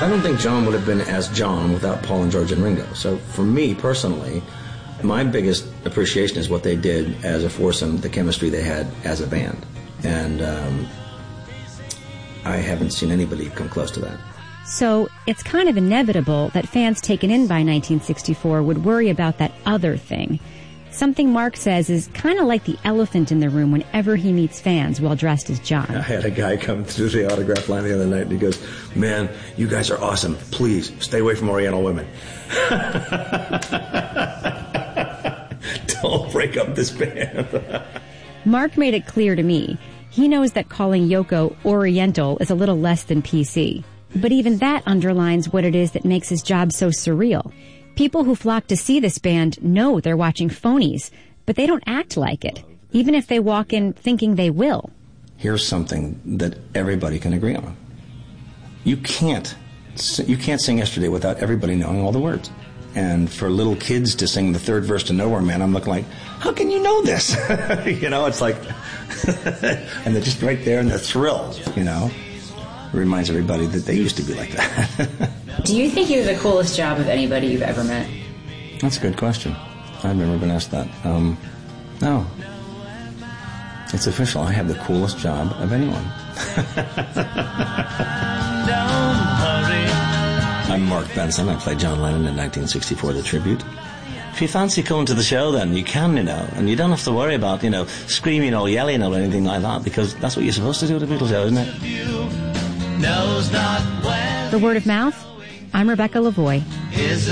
I don't think John would have been as John without Paul and George and Ringo. So for me personally, my biggest appreciation is what they did as a foursome, the chemistry they had as a band. And I haven't seen anybody come close to that. So it's kind of inevitable that fans taken in by 1964 would worry about that other thing. Something Mark says is kind of like the elephant in the room whenever he meets fans while dressed as John. I had a guy come through the autograph line the other night and he goes, "Man, you guys are awesome. Please stay away from Oriental women." Don't break up this band. Mark made it clear to me. He knows that calling Yoko Oriental is a little less than PC. But even that underlines what it is that makes his job so surreal. People who flock to see this band know they're watching phonies, but they don't act like it, even if they walk in thinking they will. Here's something that everybody can agree on. You can't sing Yesterday without everybody knowing all the words. And for little kids to sing the third verse to Nowhere Man, I'm looking like, how can you know this? It's like, and they're just right there and they're thrilled, It reminds everybody that they used to be like that. Do you think you have the coolest job of anybody you've ever met? That's a good question. I've never been asked that. No. It's official. I have the coolest job of anyone. I'm Mark Benson. I played John Lennon in 1964, The Tribute. If you fancy coming to the show, then you can, and you don't have to worry about, screaming or yelling or anything like that, because that's what you're supposed to do at a Beatles show, isn't it? For Word of Mouth, I'm Rebecca Lavoie.